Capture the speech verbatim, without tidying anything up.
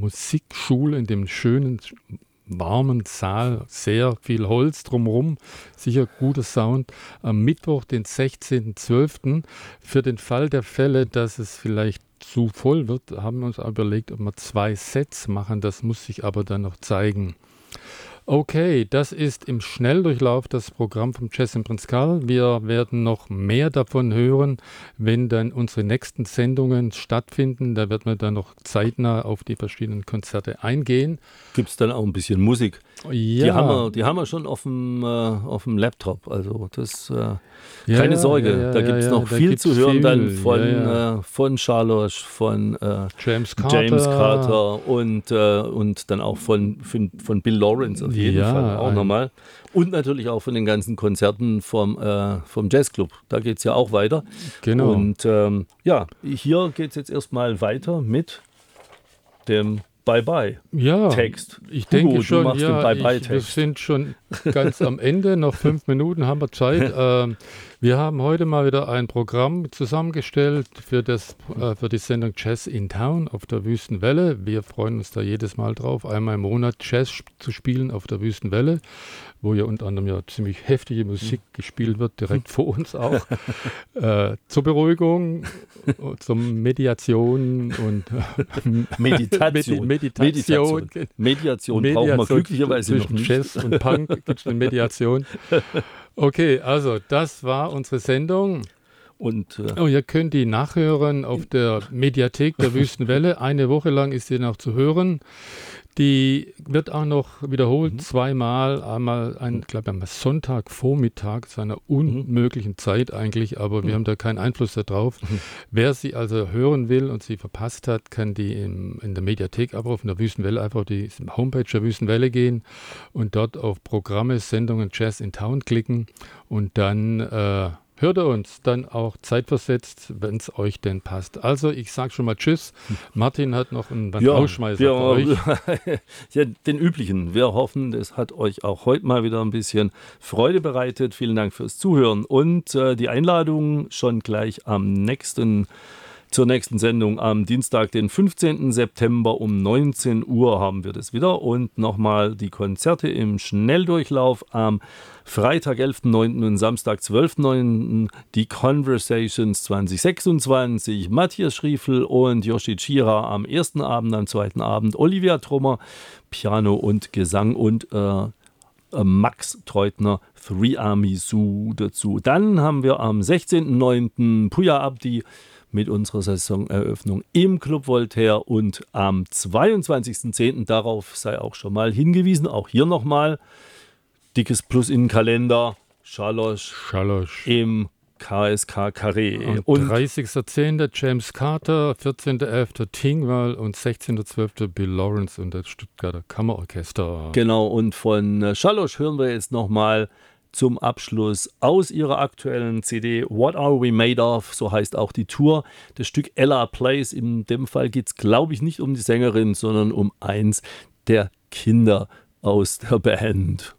Musikschule, in dem schönen, warmen Saal, sehr viel Holz drumherum, sicher guter Sound. Am Mittwoch, den sechzehnten zwölften Für den Fall der Fälle, dass es vielleicht zu voll wird, haben wir uns überlegt, ob wir zwei Sets machen. Das muss sich aber dann noch zeigen. Okay, das ist im Schnelldurchlauf das Programm vom Jazz in Prinz Karl. Wir werden noch mehr davon hören, wenn dann unsere nächsten Sendungen stattfinden. Da wird man dann noch zeitnah auf die verschiedenen Konzerte eingehen. Gibt es dann auch ein bisschen Musik? Ja. Die haben wir, die haben wir schon auf dem, äh, auf dem Laptop. Also das, äh, Ja, keine ja, Sorge, ja, ja, da gibt es ja, noch da viel gibt's zu hören viel. dann von, Ja, ja. Äh, von Charlotte, von äh, James Carter. James Carter und, äh, und dann auch von, von, von Bill Lawrence auf jeden Ja, Fall auch ein- nochmal. Und natürlich auch von den ganzen Konzerten vom, äh, vom Jazzclub. Da geht es ja auch weiter. Genau. Und ähm, ja, hier geht es jetzt erstmal weiter mit dem Bye-Bye-Text. Ja, ich Hugo, denke du schon, machst den ja, ich, wir Bye-Bye-Text. sind schon ganz am Ende, noch fünf Minuten haben wir Zeit. Ähm, wir haben heute mal wieder ein Programm zusammengestellt für, das, äh, für die Sendung Jazz in Town auf der Wüstenwelle. Wir freuen uns da jedes Mal drauf, einmal im Monat Jazz sp- zu spielen auf der Wüstenwelle, wo ja unter anderem ja ziemlich heftige Musik gespielt wird, direkt vor uns auch. Äh, zur Beruhigung, zur Mediation und Meditation. Medi- Meditation. Meditation. Mediation brauchen wir glücklicherweise noch zwischen nicht. Jazz und Punk gibt es eine Mediation. Okay, also das war unsere Sendung. Und äh, Oh, ihr könnt die nachhören auf der Mediathek der Wüstenwelle. Eine Woche lang ist sie noch zu hören. Die wird auch noch wiederholt Mhm. zweimal. Einmal, ein, glaube ich, am Sonntagvormittag zu einer unmöglichen Zeit eigentlich, aber wir haben da keinen Einfluss darauf. Mhm. Wer sie also hören will und sie verpasst hat, kann die im, in der Mediathek abrufen, der Wüstenwelle, einfach auf die Homepage der Wüstenwelle gehen und dort auf Programme, Sendungen Jazz in Town klicken und dann äh, hört ihr uns dann auch zeitversetzt, wenn es euch denn passt. Also ich sage schon mal Tschüss. Martin hat noch einen ja, Rausschmeißer wir, für euch. ja, den üblichen. Wir hoffen, es hat euch auch heute mal wieder ein bisschen Freude bereitet. Vielen Dank fürs Zuhören und äh, die Einladung schon gleich am nächsten Zur nächsten Sendung am Dienstag, den fünfzehnten September um neunzehn Uhr haben wir das wieder. Und nochmal die Konzerte im Schnelldurchlauf am Freitag, elften neunten und Samstag, zwölften neunten Die Conversations zwanzig sechsundzwanzig. Matthias Schriefel und Yoshi Chira am ersten Abend, am zweiten Abend Olivia Trummer, Piano und Gesang und äh, Max Treutner, Three Army Zoo dazu. Dann haben wir am sechzehnten neunten Puya Abdi mit unserer Saisoneröffnung im Club Voltaire und am zweiundzwanzigsten zehnten darauf sei auch schon mal hingewiesen, auch hier nochmal dickes Plus in den Kalender, Schalosch Schalosch. im K S K Carré. Und, Und dreißigsten zehnten James Carter, vierzehnten elften Tingwall und sechzehnten zwölften Bill Lawrence und das Stuttgarter Kammerorchester. genau, und von Schalosch hören wir jetzt nochmal zum Abschluss aus ihrer aktuellen C D What Are We Made Of, so heißt auch die Tour, das Stück Ella Plays. In dem Fall geht es, glaube ich, nicht um die Sängerin, sondern um eins der Kinder aus der Band.